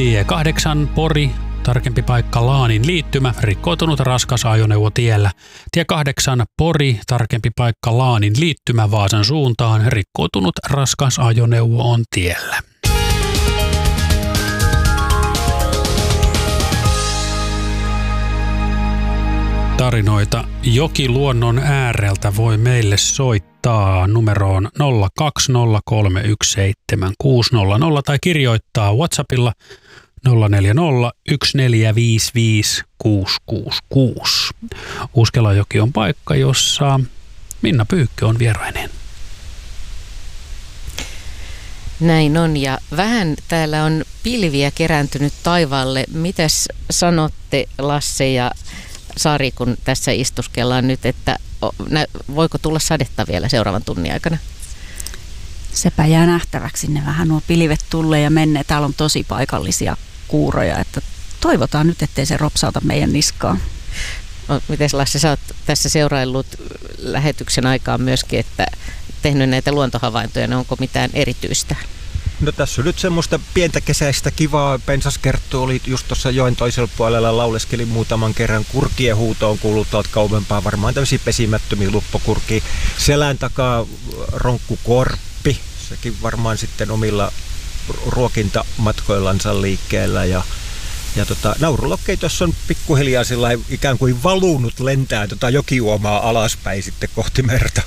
Tie 8 Pori, tarkempi paikka Laanin liittymä, rikkoutunut raskas ajoneuvo tiellä. Tie 8 Pori, tarkempi paikka Laanin liittymä Vaasan suuntaan, rikkoutunut raskas ajoneuvo on tiellä. Tarinoita Jokiluonnon ääreltä voi meille soittaa numeroon 020317600 tai kirjoittaa WhatsAppilla 0401455666. Uskelajoki on paikka, jossa Minna Pyykkö on vierainen. Näin on, ja vähän täällä on pilviä kerääntynyt taivaalle. Mitäs sanotte, Lasse ja Sari, kun tässä istuskellaan nyt, että voiko tulla sadetta vielä seuraavan tunnin aikana? Sepä jää nähtäväksi, ne vähän nuo pilvet tulee ja menee. Täällä on tosi paikallisia kuuroja, että toivotaan nyt, ettei se ropsauta meidän niskaan. No, mites Lasse, sä oot tässä seuraillut lähetyksen aikaan myöskin, että tehnyt näitä luontohavaintoja, ne onko mitään erityistä? No tässä on nyt semmoista pientä kesäistä kivaa. Pensaskerttu oli just tuossa joen toisella puolella, lauleskeli muutaman kerran. Kurkien huuto on kuullut tuolta kauempaa, varmaan tämmöisiä pesimättömiä luppokurkia. Selän takaa ronkkukorppi, sekin varmaan sitten omilla ruokintamatkoillansa liikkeellä. Ja naurulokkeja tuossa on pikkuhiljaa ikään kuin valunut lentää jokiuomaa alaspäin sitten kohti merta.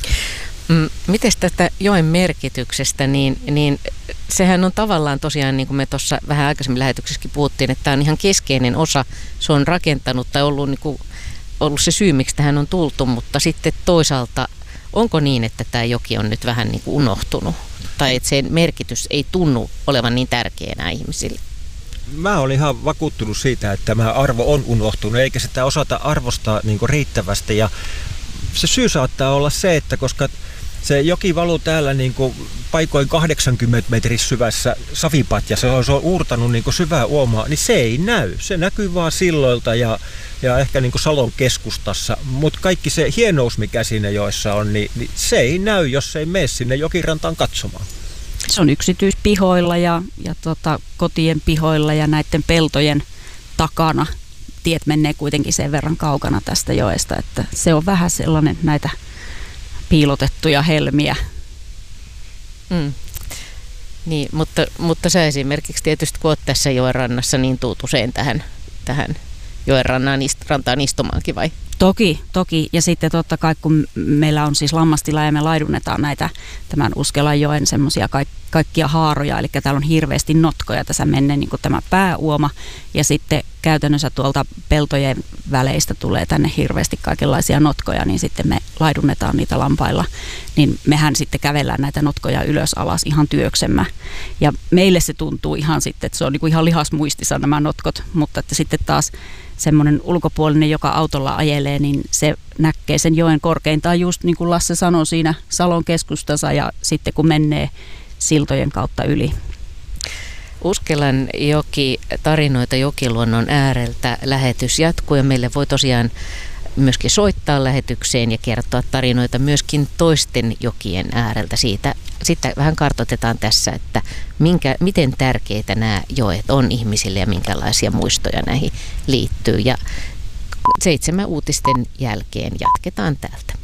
Mites tästä joen merkityksestä, niin sehän on tavallaan tosiaan, niin kuin me tuossa vähän aikaisemmin lähetyksessäkin puhuttiin, että tämä on ihan keskeinen osa, se on rakentanut tai ollut se syy, miksi tähän on tultu, mutta sitten toisaalta onko niin, että tämä joki on nyt vähän niin kuin unohtunut tai että sen merkitys ei tunnu olevan niin tärkeä enää ihmisille? Mä olin ihan vakuuttunut siitä, että tämä arvo on unohtunut eikä sitä osata arvostaa niin kuin riittävästi, ja se syy saattaa olla se, että koska se joki valuu täällä niin kuin paikoin 80 metrin syvässä savipatjassa, se on uurtanut niin kuin syvää uomaa, niin se ei näy. Se näkyy vaan silloilta ja ehkä niin kuin Salon keskustassa, mutta kaikki se hienous, mikä siinä joessa on, niin se ei näy, jos ei mene sinne jokirantaan katsomaan. Se on yksityispihoilla ja kotien pihoilla ja näiden peltojen takana. Tiet menee kuitenkin sen verran kaukana tästä joesta, että se on vähän sellainen näitä piilotettuja helmiä. Niin, mutta sä esimerkiksi tietysti kun oot tässä joen rannassa, niin tuut usein tähän joen rantaan istumaankin vai? Toki. Ja sitten totta kai kun meillä on siis lammastila ja me laidunnetaan näitä tämän Uskelajoen semmoisia kaikkia haaroja, eli täällä on hirveästi notkoja. Tässä menee niin kuin tämä pääuoma ja sitten käytännössä tuolta peltojen väleistä tulee tänne hirveästi kaikenlaisia notkoja, niin sitten me laidunnetaan niitä lampailla. Niin mehän sitten kävellään näitä notkoja ylös alas ihan työksemme. Ja meille se tuntuu ihan sitten, että se on niin kuin ihan lihasmuistissa nämä notkot, mutta että sitten taas semmoinen ulkopuolinen, joka autolla ajelee, niin se näkee sen joen korkeintaan just niin kuin Lasse sanoi siinä Salon keskustassa ja sitten kun menee siltojen kautta yli. Uskelan joki, tarinoita Jokiluonnon ääreltä lähetys jatkuu ja meille voi tosiaan myöskin soittaa lähetykseen ja kertoa tarinoita myöskin toisten jokien ääreltä. Sitten vähän kartoitetaan tässä, että miten tärkeitä nämä joet on ihmisille ja minkälaisia muistoja näihin liittyy. Ja 7 uutisten jälkeen jatketaan täältä.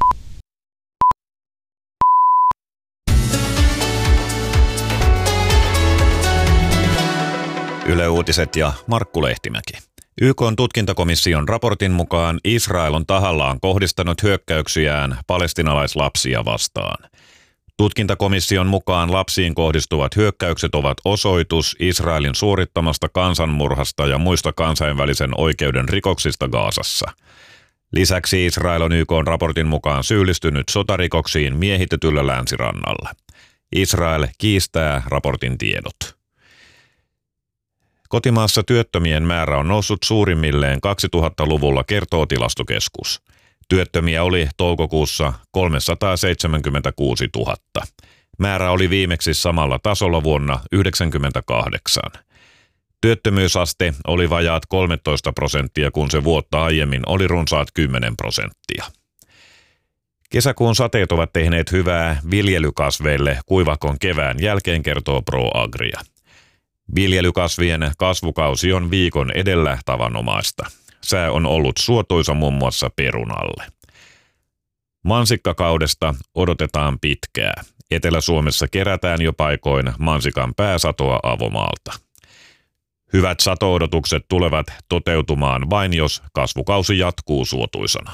Yle Uutiset ja Markku Lehtimäki. YK:n tutkintakomission raportin mukaan Israel on tahallaan kohdistanut hyökkäyksiään palestiinalaislapsia vastaan. Tutkintakomission mukaan lapsiin kohdistuvat hyökkäykset ovat osoitus Israelin suorittamasta kansanmurhasta ja muista kansainvälisen oikeuden rikoksista Gazassa. Lisäksi Israel on YK:n raportin mukaan syyllistynyt sotarikoksiin miehitetyllä länsirannalla. Israel kiistää raportin tiedot. Kotimaassa työttömien määrä on noussut suurimmilleen 2000-luvulla, kertoo Tilastokeskus. Työttömiä oli toukokuussa 376 000. Määrä oli viimeksi samalla tasolla vuonna 1998. Työttömyysaste oli vajaat 13%, kun se vuotta aiemmin oli runsaat 10%. Kesäkuun sateet ovat tehneet hyvää viljelykasveille kuivakon kevään jälkeen, kertoo ProAgria. Viljelykasvien kasvukausi on viikon edellä tavanomaista. Sää on ollut suotuisa muun muassa perunalle. Mansikkakaudesta odotetaan pitkää. Etelä-Suomessa kerätään jo paikoin mansikan pääsatoa avomaalta. Hyvät sato-odotukset tulevat toteutumaan vain, jos kasvukausi jatkuu suotuisana.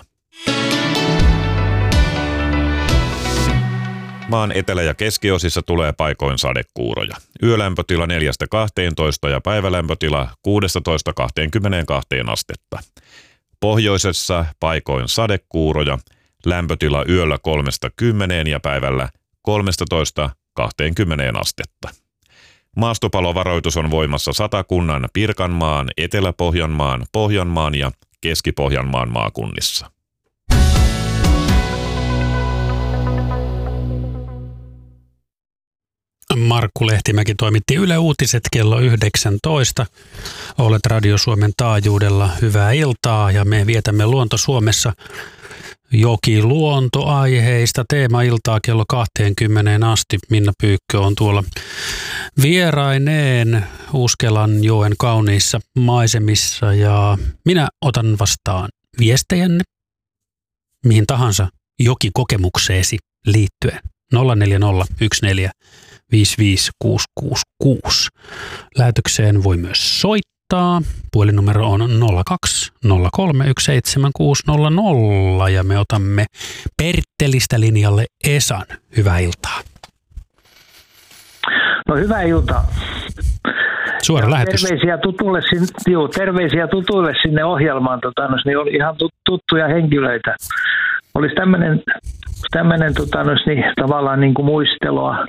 Maan etelä- ja keskiosissa tulee paikoin sadekuuroja. Yölämpötila 4-12 ja päivälämpötila 16-22 astetta. Pohjoisessa paikoin sadekuuroja, lämpötila yöllä 3-10 ja päivällä 13-20 astetta. Maastopalovaroitus on voimassa Satakunnan, Pirkanmaan, Etelä-Pohjanmaan, Pohjanmaan ja Keski-Pohjanmaan maakunnissa. Markku Lehtimäki toimitti Yle Uutiset kello 19. Olet Radio Suomen taajuudella. Hyvää iltaa ja me vietämme Luonto Suomessa jokiluontoaiheista teemailtaa kello 20 asti. Minna Pyykkö on tuolla vieraineen Uskelanjoen kauniissa maisemissa ja minä otan vastaan viestejänne mihin tahansa jokikokemukseesi liittyen. 0401455666. Lähetykseen voi myös soittaa. Puhelinnumero on 0203176600 ja me otamme Perttelistä linjalle Esan. Hyvää iltaa. No hyvää iltaa. Suora lähetys. Terveisiä tutuille sinne ohjelmaan. Niin oli ihan tuttuja henkilöitä. Olisi tämmöinen tavallaan niin kuin muistelua.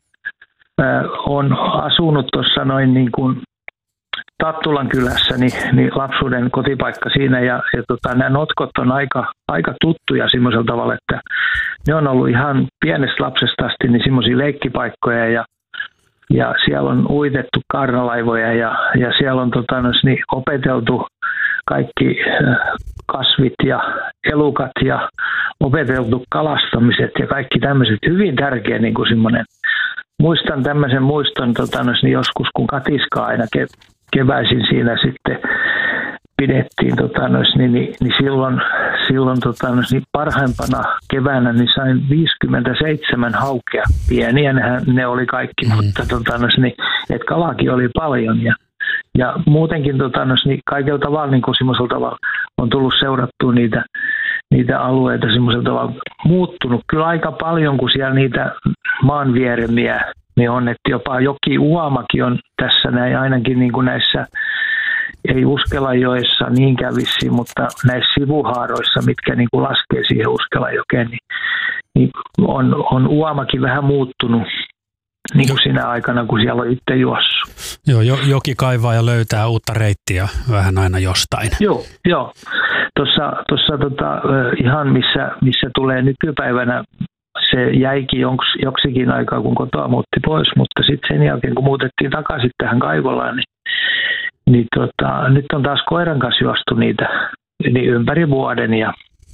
On asunut tuossa noin niin kuin Tattulan kylässä, niin lapsuuden kotipaikka siinä ja nämä notkot on aika tuttuja semmoisella tavalla, että ne on ollut ihan pienestä lapsesta asti niin semmoisia leikkipaikkoja ja siellä on uitettu kaarnalaivoja ja siellä on niin opeteltu kaikki kasvit ja elukat ja opeteltu kalastamiset ja kaikki tämmöiset. Hyvin tärkeä niin kuin semmoinen. Muistan tämmöisen muiston niin joskus, kun katiskaa aina keväisin siinä sitten pidettiin, niin silloin niin parhaimpana keväänä niin sain 57 haukea. Pieniä ne oli kaikki, mutta niin, että kalaakin oli paljon ja muutenkin niin kaikella tavalla niin kuin semmoisella tavalla on tullut seurattua niitä alueita semmoisella tavalla muuttunut kyllä aika paljon, kun siellä niitä maanvieremiä niin on, että jopa Joki-Uomakin on tässä näin ainakin niin kuin näissä, ei Uskelanjoessa niinkään vissiin, mutta näissä sivuhaaroissa, mitkä niin kuin laskee siihen Uskelanjokeen, niin on Uomakin vähän muuttunut niin kuin sinä aikana, kun siellä on itse juossut. Joo, joki kaivaa ja löytää uutta reittiä vähän aina jostain. Joo. Tuossa ihan missä tulee nykypäivänä, se jäikin joksikin aikaa, kun kotoa muutti pois, mutta sitten sen jälkeen, kun muutettiin takaisin tähän Kaivolaan, niin nyt on taas koiran kanssa juostu niitä niin ympäri vuoden ja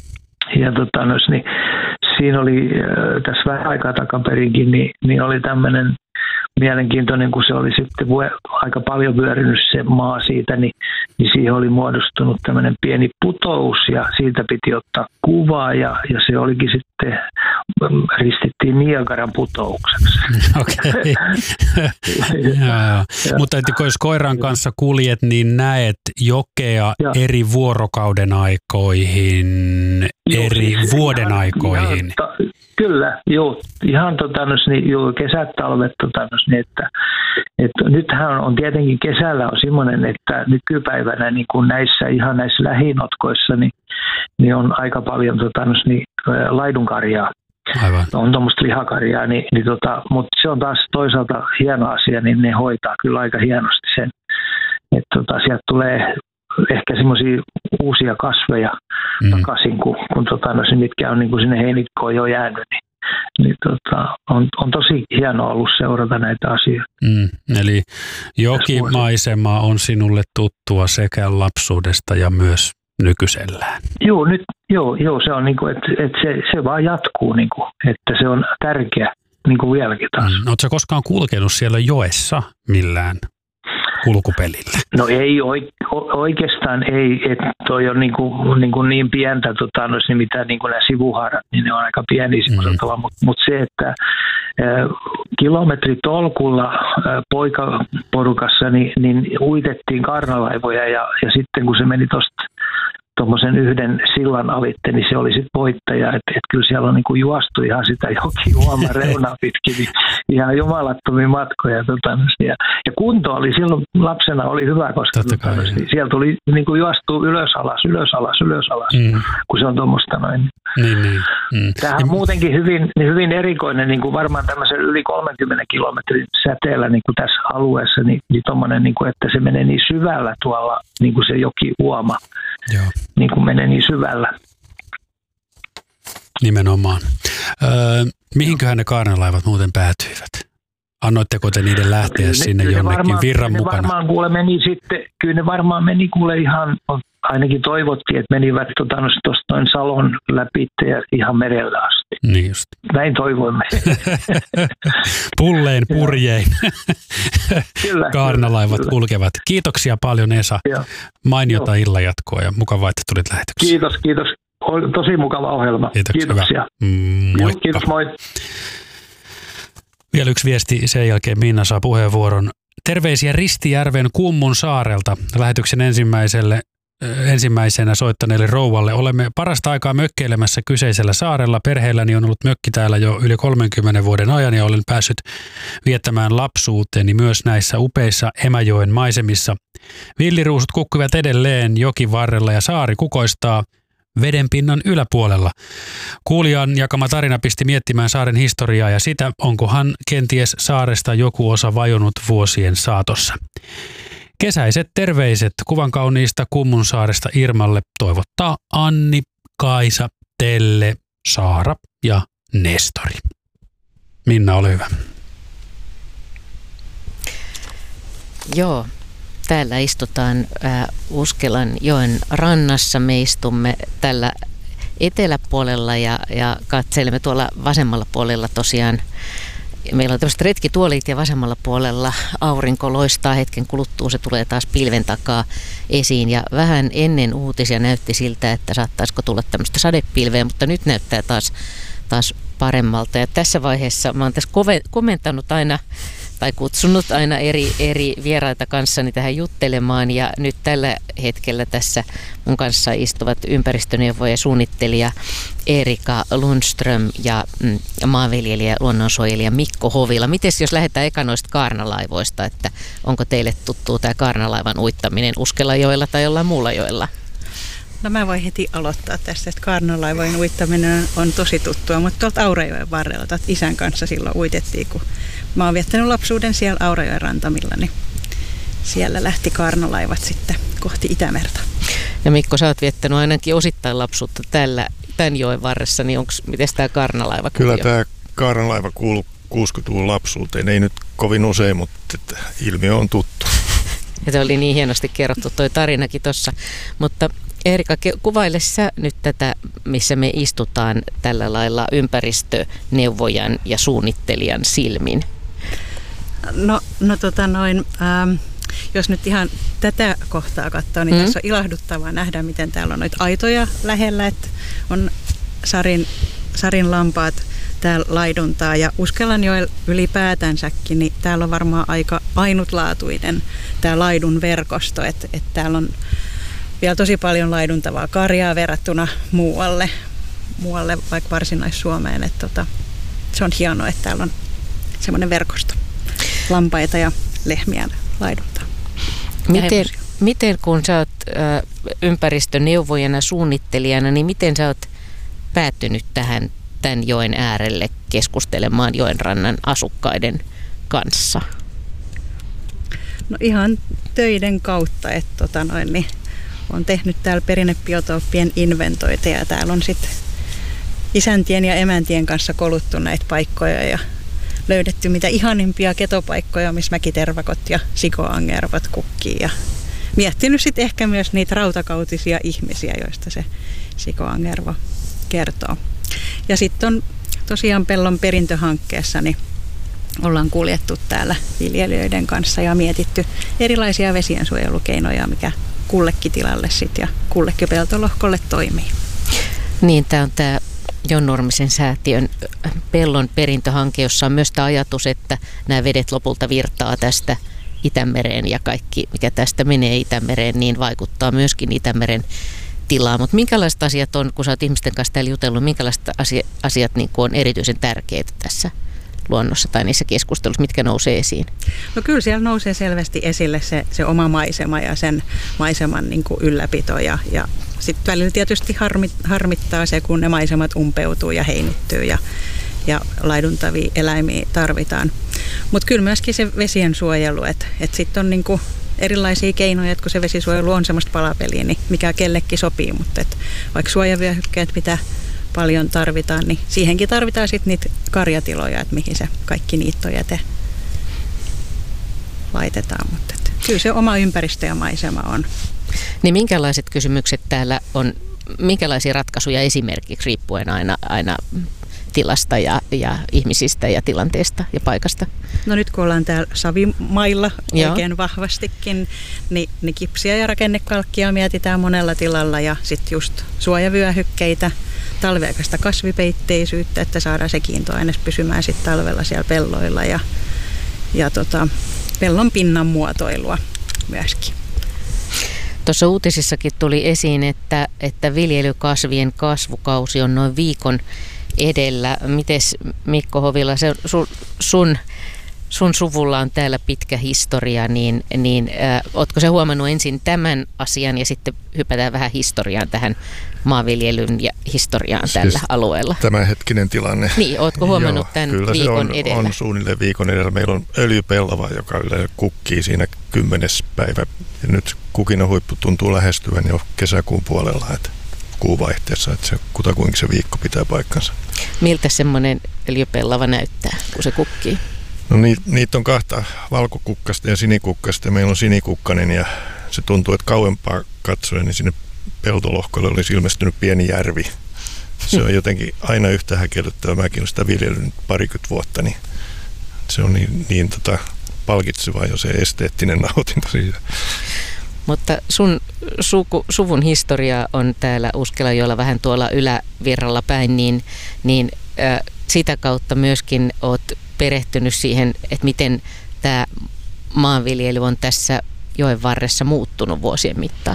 niin siinä oli tässä vähän aikaa takaperinkin, niin oli tämmöinen mielenkiintoinen, kun se oli sitten aika paljon vyörynyt se maa siitä, niin siihen oli muodostunut tämmöinen pieni putous ja siitä piti ottaa kuvaa ja se olikin sitten, ristittiin Niagaran putoukseksi. Okei. Mutta jos koiran kanssa kuljet, niin näet jokea eri vuorokauden aikoihin, eri vuoden aikoihin. Kyllä, ihan kesät, talvet, että nythän on tietenkin kesällä on semmoinen, että nykypäivänä niin kuin näissä lähinotkoissa niin on aika paljon laidunkarjaa. Aivan. On tuommoista lihakarjaa, mutta se on taas toisaalta hieno asia, niin ne hoitaa kyllä aika hienosti sen, että sieltä tulee ehkä semmoisia uusia kasveja takaisin, kun mitkä on niin kuin sinne heinikkoon jo jäänyt, niin on tosi hienoa ollut seurata näitä asioita. Eli jokimaisema on sinulle tuttua sekä lapsuudesta ja myös nykyisellään. Joo, se on niin kuin, että se vaan jatkuu, niin kuin, että se on tärkeä niin kuin vieläkin taas. Oletko koskaan kulkenut siellä joessa millään? kulkupelillä? No ei oikeastaan ei, että toi on niin pientä, mitä niin kuin nämä sivuhaarat, niin ne on aika pieniä semmoisella, mutta se, että kilometritolkulla poikaporukassa niin uitettiin kaarnalaivoja ja sitten kun se meni tuommoisen yhden sillan alitte, niin se oli sitten voittaja. Että kyllä siellä on niinku juostu ihan sitä jokiuoman reunaa pitkin, niin ihan jumalattomia matkoja. Ja kunto oli silloin lapsena oli hyvä, koska niin siellä tuli niinku juostu ylös alas, kun se on tuommoista noin. Tämähän on muutenkin hyvin erikoinen, niin kuin varmaan tämmöisen yli 30 kilometrin säteellä niin kuin tässä alueessa, niin tommoinen, niin kuin, että se menee niin syvällä tuolla, niin kuin se jokiuoma. Joo. Niin kuin menee niin syvällä. Nimenomaan. Mihinköhän ne kaarnalaivat muuten päätyivät? Annoitteko te niiden lähteä sinne jonnekin virran mukana? Kyllä ne varmaan meni ihan, ainakin toivottiin, että menivät tuosta noin Salon läpi ja ihan merelle asti. Niin just. Näin toivoimme. Pullein purjein kaarnalaivat kulkevat. Kiitoksia paljon, Esa. Mainiota illan jatkoa ja mukavaa, että tulit lähetykseen. Kiitos. Tosi mukava ohjelma. Kiitoksia. Moikka. Kiitos, moi. Vielä yksi viesti, sen jälkeen Minna saa puheenvuoron. Terveisiä Ristijärven Kummun saarelta lähetyksen ensimmäisenä soittaneelle rouvalle. Olemme parasta aikaa mökkeilemässä kyseisellä saarella. Perheelläni on ollut mökki täällä jo yli 30 vuoden ajan ja olen päässyt viettämään lapsuuteni myös näissä upeissa Emäjoen maisemissa. Villiruusut kukkuvat edelleen jokivarrella ja saari kukoistaa vedenpinnan yläpuolella. Kuulijan jakama tarina pisti miettimään saaren historiaa ja sitä, onkohan kenties saaresta joku osa vajonnut vuosien saatossa. Kesäiset terveiset kuvan kauniista Kummunsaaresta Irmalle toivottaa Anni, Kaisa, Telle, Saara ja Nestori. Minna, ole hyvä. Joo. Täällä istutaan Uskelan joen rannassa. Me istumme tällä eteläpuolella ja katselemme tuolla vasemmalla puolella tosiaan. Meillä on tämmöiset retkituolit ja vasemmalla puolella aurinko loistaa hetken kuluttua. Se tulee taas pilven takaa esiin ja vähän ennen uutisia näytti siltä, että saattaisiko tulla tämmöistä sadepilveä, mutta nyt näyttää taas paremmalta. Ja tässä vaiheessa mä oon tässä komentanut aina tai kutsunut aina eri vieraita kanssani tähän juttelemaan ja nyt tällä hetkellä tässä mun kanssa istuvat ympäristöneuvoja suunnittelija Erika Lundström ja maanviljelijä luonnonsuojelija Mikko Hovila. Mites jos lähdetään eka noista kaarnalaivoista, että onko teille tuttuu tämä kaarnalaivan uittaminen Uskelajoella tai jollain muulla joella? No mä voin heti aloittaa tästä, että kaarnalaivojen uittaminen on tosi tuttua, mutta tuolta Aurajoen varrella, isän kanssa silloin uitettiin, kun mä oon viettänyt lapsuuden siellä Aurajoen rantamilla, niin siellä lähti kaarnalaivat sitten kohti Itämerta. Ja Mikko, sä oot viettänyt ainakin osittain lapsuutta tämän joen varressa, niin miten tämä kaarnalaiva? Kyllä tämä kaarnalaiva kuuluu 60-luvun lapsuuteen, ei nyt kovin usein, mutta ilmiö on tuttu. Ja se oli niin hienosti kerrottu toi tarinakin tuossa, mutta Erika, kuvaile sä nyt tätä, missä me istutaan tällä lailla ympäristöneuvojan ja suunnittelijan silmin. Jos nyt ihan tätä kohtaa katsoo, niin tässä on ilahduttavaa nähdä, miten täällä on noita aitoja lähellä, että on Sarin lampaat täällä laiduntaa ja Uskelanjoella ylipäätänsäkin, niin täällä on varmaan aika ainutlaatuinen tämä laidun verkosto, että täällä on vielä tosi paljon laiduntavaa karjaa verrattuna muualle vaikka Varsinais-Suomeen. Se on hienoa, että täällä on semmoinen verkosto lampaita ja lehmiä laiduntaa. Miten kun sä oot ympäristöneuvojana, suunnittelijana, niin miten sä oot päättynyt tämän joen äärelle keskustelemaan joen rannan asukkaiden kanssa? No ihan töiden kautta, että olen tehnyt täällä perinnebiotooppien inventointeja ja täällä on sitten isäntien ja emäntien kanssa koluttu näitä paikkoja ja löydetty mitä ihanimpia ketopaikkoja, missä mäkitervakot ja sikoangervat kukkii ja miettinyt sitten ehkä myös niitä rautakautisia ihmisiä, joista se sikoangervo kertoo. Ja sitten on tosiaan Pellon perintöhankkeessa niin ollaan kuljettu täällä viljelijöiden kanssa ja mietitty erilaisia vesiensuojelukeinoja, mikä kullekin tilalle ja kullekin peltolohkolle toimii. Niin, tämä on tämä Jon Nurmisen säätiön pellon perintöhanke, jossa on myös tämä ajatus, että nämä vedet lopulta virtaa tästä Itämereen ja kaikki, mikä tästä menee Itämereen, niin vaikuttaa myöskin Itämeren tilaan. Mutta minkälaiset asiat on, kun sä oot ihmisten kanssa täällä jutellut, minkälaiset asiat niin on erityisen tärkeitä tässä luonnossa tai niissä keskusteluissa, mitkä nousee esiin? No kyllä siellä nousee selvästi esille se oma maisema ja sen maiseman niin kuin ylläpito ja sitten välillä tietysti harmittaa se, kun ne maisemat umpeutuu ja heinittyy ja laiduntavia eläimiä tarvitaan. Mutta kyllä myöskin se vesien suojelu, että sitten on niin kuin erilaisia keinoja, että kun se vesisuojelu on semmoista palapeliä, niin mikä kellekin sopii, mutta vaikka suojavyöhykkeet, mitä paljon tarvitaan, niin siihenkin tarvitaan sitten niitä karjatiloja, että mihin se kaikki niittojäte laitetaan, mutta kyllä se oma ympäristö ja maisema on. Niin minkälaiset kysymykset täällä on, minkälaisia ratkaisuja esimerkiksi riippuen aina tilasta ja ihmisistä ja tilanteesta ja paikasta? No nyt kun ollaan täällä savimailla oikein vahvastikin, niin kipsiä ja rakennekalkkia mietitään monella tilalla ja sitten just suojavyöhykkeitä, talviaikaista kasvipeitteisyyttä, että saadaan se kiintoaines pysymään sitten talvella siellä pelloilla ja pellon pinnan muotoilua myöskin. Tuossa uutisissakin tuli esiin, että viljelykasvien kasvukausi on noin viikon edellä. Mites Mikko Hovila, sun suvulla on täällä pitkä historia, niin ootko sä huomannut ensin tämän asian ja sitten hypätään vähän historiaan tähän maanviljelyn ja historiaan tällä alueella? Tämänhetkinen tilanne. Niin, ootko huomannut tämän kyllä viikon edellä? Kyllä se on suunnilleen viikon edellä. Meillä on öljypellava, joka yleensä kukkii siinä 10. päivä. Ja nyt kukin huippu tuntuu lähestyvän jo kesäkuun puolella, että kuuvaihteessa, että se kutakuinkin se viikko pitää paikkansa. Miltä semmoinen öljypellava näyttää, kun se kukkii? No niitä on kahta, valkokukkasta ja sinikukkasta, ja meillä on sinikukkainen, ja se tuntuu, että kauempaa katsoen, niin sinne peltolohkolle olisi ilmestynyt pieni järvi. Se on jotenkin aina yhtä häkellyttävä. Mäkin olen sitä viljellyt parikymmentä vuotta, niin se on niin palkitseva jo se esteettinen nautinto siitä. Mutta sun suvun historia on täällä Uskelajoella vähän tuolla ylävirralla päin, niin sitä kautta myöskin oot perehtynyt siihen, että miten tämä maanviljely on tässä joen varressa muuttunut vuosien mittaan.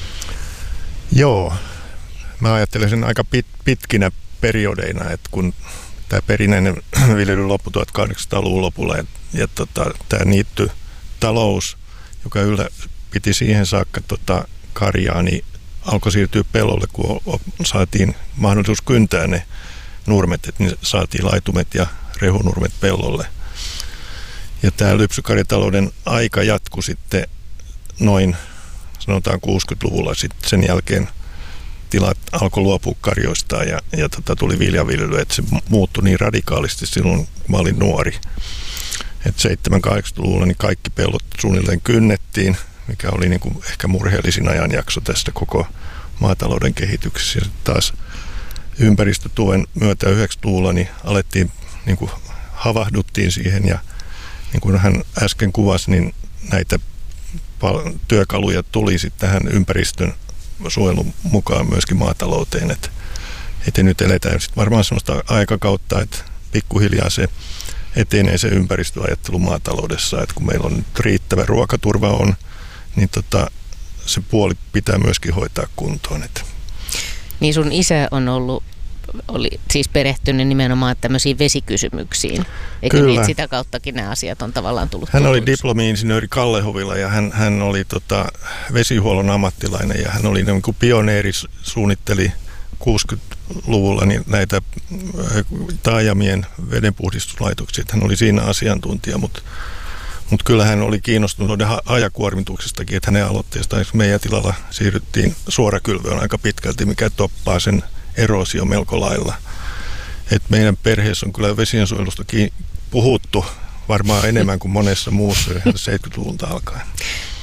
Joo, mä ajattelen sen aika pitkinä periodeina, että kun tämä perinteinen viljely loppui 1800-luvun lopulla ja tämä niittytalous, joka piti siihen saakka karjaa, niin alkoi siirtyä pellolle, kun saatiin mahdollisuus kyntää ne nurmet, että niin saatiin laitumet ja rehunurmet pellolle. Ja tämä lypsykarjatalouden aika jatkui sitten noin, sanotaan 60-luvulla, sitten sen jälkeen tilat alkoi luopua karjoistaan ja tuli viljaviljely, että se muuttui niin radikaalisti silloin, kun mä olin nuori. Että 7-80-luvulla niin kaikki pellot suunnilleen kynnettiin, mikä oli niin kuin ehkä murheellisin ajanjakso tästä koko maatalouden kehityksessä. Ja taas ympäristötuen myötä 90-luvulla niin alettiin, niin kuin havahduttiin siihen ja niin kuin hän äsken kuvasi, niin näitä työkaluja tuli sitten tähän ympäristön suojelun mukaan myöskin maatalouteen. Että nyt eletään sitten varmaan sellaista aikakautta, että pikkuhiljaa se etenee se ympäristöajattelu maataloudessa, että kun meillä on nyt riittävä ruokaturva on, niin se puoli pitää myöskin hoitaa kuntoon. Niin sun isä oli siis perehtynyt nimenomaan tämmöisiin vesikysymyksiin. Eikö niin, että sitä kauttakin nämä asiat on tavallaan tullut Hän oli diplomi-insinööri Kalle Hovila ja hän oli vesihuollon ammattilainen ja hän oli niin kuin pioneeri, suunnitteli 60-luvulla niin näitä taajamien vedenpuhdistuslaitoksia. Hän oli siinä asiantuntija, mutta kyllä hän oli kiinnostunut hajakuormituksestakin, että hänen aloitteestaan meidän tilalla siirryttiin suorakylvöön aika pitkälti, mikä toppaa sen eroosio melko lailla. Et meidän perheessä on kyllä vesiensuojelustakin puhuttu varmaan enemmän kuin monessa muussa 70-luvulta alkaen.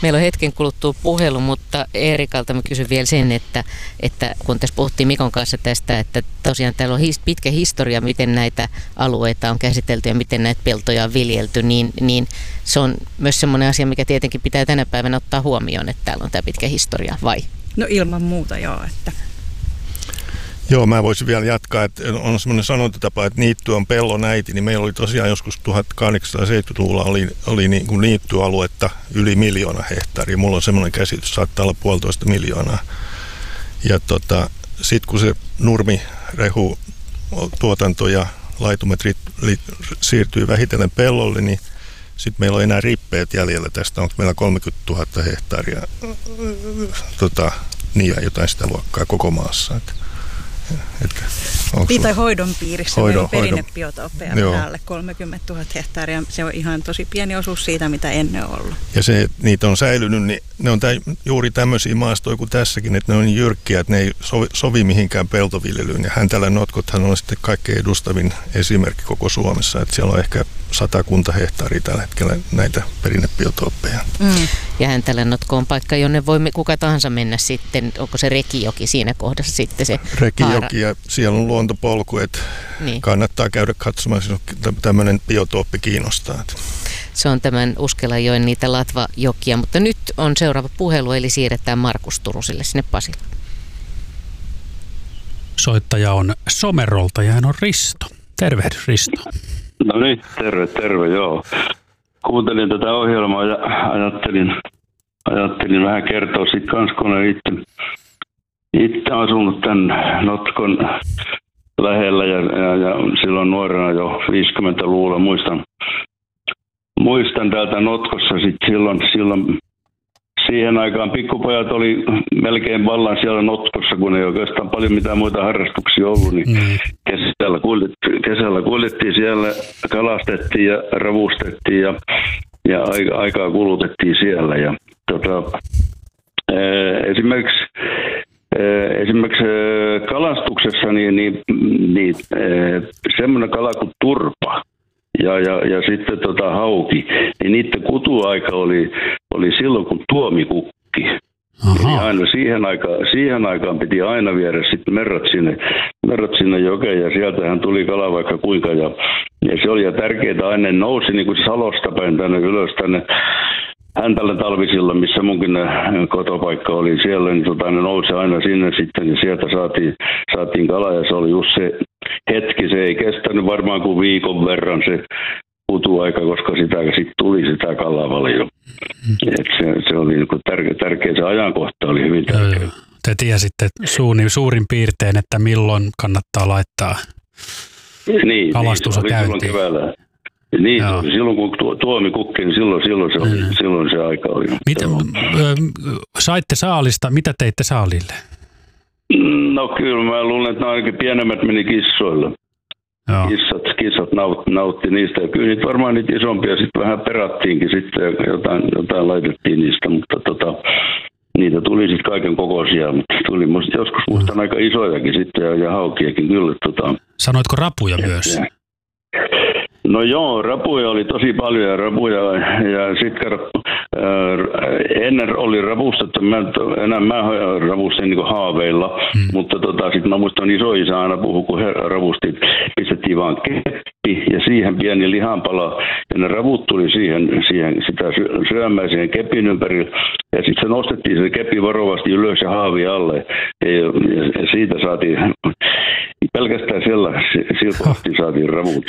Meillä on hetken kuluttua puhelu, mutta Eerikalta mä kysyn vielä sen, että kun tässä puhuttiin Mikon kanssa tästä, että tosiaan täällä on pitkä historia, miten näitä alueita on käsitelty ja miten näitä peltoja on viljelty, niin se on myös semmoinen asia, mikä tietenkin pitää tänä päivänä ottaa huomioon, että täällä on tämä pitkä historia, vai? No ilman muuta joo, että... Joo, mä voisin vielä jatkaa, että on semmoinen sanontatapa, että niitty on pellon äiti, niin meillä oli tosiaan joskus 1870-luvulla oli niin kuin niittyaluetta yli 1 miljoona hehtaaria. Mulla on semmoinen käsitys, saattaa olla 1,5 miljoonaa. Ja sitten kun se nurmirehu tuotanto ja laitumet siirtyy vähitellen pellolle, niin sitten meillä on enää rippeet jäljellä tästä. Onko meillä 30 000 hehtaaria niin jotain sitä luokkaa koko maassa. Tai hoidon piirissä meillä on perinnebiotooppeja alle 30 000 hehtaaria. Se on ihan tosi pieni osuus siitä, mitä ennen on ollut. Ja se, että niitä on säilynyt, niin ne on juuri tämmöisiä maastoja kuin tässäkin, että ne on niin jyrkkiä, että ne ei sovi mihinkään peltoviljelyyn. Ja Häntälän notkothan on sitten kaikkein edustavin esimerkki koko Suomessa, että siellä on ehkä 100 hehtaaria tällä hetkellä näitä perinnebiotooppeja. Ja Häntälän notko on paikka, jonne voi kuka tahansa mennä sitten. Onko se Rekijoki siinä kohdassa sitten se Rekijoki ja siellä on luontopolku, että niin. Kannattaa käydä katsomaan, jos tämmöinen biotooppi kiinnostaa. Se on tämän Uskelajoen niitä latvajokia, mutta nyt on seuraava puhelu, eli siirretään Markus Turusille sinne Pasilaan. Soittaja on Somerolta ja hän on Risto. Tervehdys Risto. No niin, terve, joo. Kuuntelin tätä ohjelmaa ja ajattelin vähän kertoa siitä kanssa, kun olen itse asunut tämän Notkon lähellä ja silloin nuorena jo 50-luvulla muistan täältä Notkossa sitten silloin siihen aikaan pikkupojat oli melkein vallan siellä Notkossa, kun ei oikeastaan paljon mitään muita harrastuksia ollut, niin kesällä kuljettiin siellä, kalastettiin ja ravustettiin ja aikaa kulutettiin siellä. Ja esimerkiksi kalastuksessa niin semmoinen kala kuin turpa ja sitten hauki, niin niiden kutuaika oli silloin kun tuomikukki. Niin aina siihen aikaan piti aina viedä sitten merrat sinne jokeen ja sieltähän tuli kala vaikka kuinka ja se oli ja tärkeää aina nousi niin kuin Salosta päin tänne ylös tänne Häntälän talvisilla, missä munkin kotopaikka oli siellä, niin ne nousi aina sinne sitten ja sieltä saatiin kala ja se oli just se hetki, se ei kestänyt varmaan kuin viikon verran se kutuaika, koska sitten tuli sitä kalaa paljon. Se oli niin tärkeä, se ajankohta oli hyvin tärkeä. Te tiesitte suurin piirtein, että milloin kannattaa laittaa kalastus käyntiin. Niin, silloin kun tuomi kukki, niin silloin se aika oli. Saitte saalista, mitä teitte saalille? No kyllä, mä luulen, että ainakin pienemmät meni kissoilla. Kissat nautti niistä ja kyllä niitä varmaan niitä isompia sitten vähän perattiinkin sitten ja jotain laitettiin niistä, mutta niitä tuli sitten kaiken kokoisia, mutta tuli joskus muistan aika isojakin sitten ja haukiakin kyllä. Sanoitko rapuja myös? No joo, rapuja oli tosi paljon ja sitten ennen oli ravustettu, enää mä ravustin niin kuin haaveilla, mutta sitten mä muistan isoisä aina puhui, kun he ravustit, pistettiin vaan keppi ja siihen pieni lihanpala ja ne ravut tuli siihen sitä syömään siihen kepin ympärille ja sitten se nostettiin se kepi varovasti ylös ja haavi alle ja siitä saatiin pelkästään silpohtiin saatiin ravut.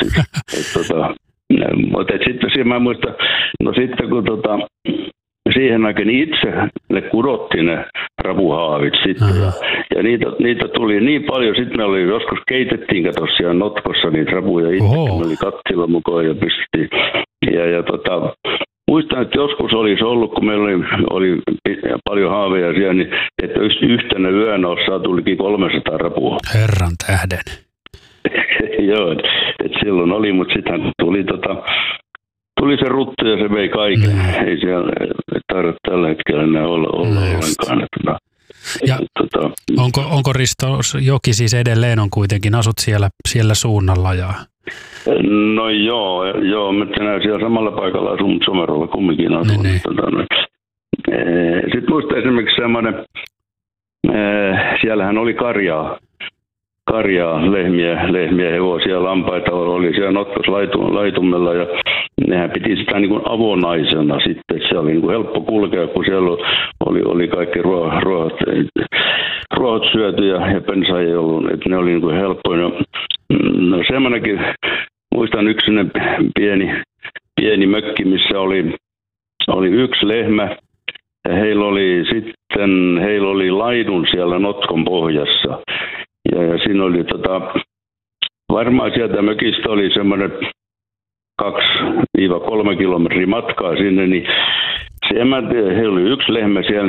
Mutta sitten mä muistan, no sitten kun siihen aikaan itse ne kudottiin ne rapuhaavit sitten ja niitä tuli niin paljon, sitten me oli joskus keitettiin tosiaan Notkossa niitä rapuja itse, kun oli kattila mukaan ja pistettiin muistan, että joskus olisi ollut, kun meillä oli paljon haaveja siellä, niin että yhtenä yönä olisi saatu liki 300 rapua. Herran tähden. Joo, että silloin oli, mutta sitten tuli se ruttu ja se vei kaiken. Ei siellä tarvitse tällä hetkellä enää olla ollenkaan. Ja onko Risto joki siis edelleen on kuitenkin, asut siellä suunnalla ja... No joo, mä tänään siellä samalla paikalla asun, mutta Somerolla kumminkin asun. Sitten muista esimerkiksi semmoinen, siellähän oli karjaa, lehmiä, hevosia, lampaita oli siellä Notkos-laitumella ja nehän piti sitä niin kuin avonaisena sitten, että se oli niin kuin helppo kulkea, kun siellä oli kaikki ruohot syöty ja pensa ei ollut, että ne oli niin kuin helppoja. No semmoinenkin, muistan yksinen pieni mökki, missä oli yksi lehmä ja heillä oli laidun siellä Notkon pohjassa. Ja siinä oli varmaan sieltä mökistä oli semmoinen 2-3 kilometriä matkaa sinne, niin se emäntä, heillä oli yksi lehmä siellä,